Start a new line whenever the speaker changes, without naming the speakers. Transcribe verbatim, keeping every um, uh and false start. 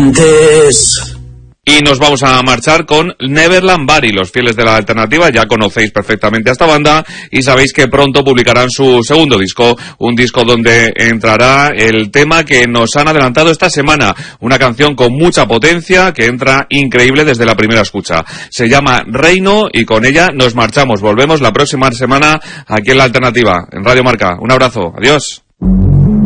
antes.
Y nos vamos a marchar con Neverland Bari. Los fieles de la alternativa ya conocéis perfectamente a esta banda y sabéis que pronto publicarán su segundo disco, un disco donde entrará el tema que nos han adelantado esta semana, una canción con mucha potencia que entra increíble desde la primera escucha. Se llama Reino y con ella nos marchamos. Volvemos la próxima semana aquí en la alternativa, en Radio Marca. Un abrazo, adiós.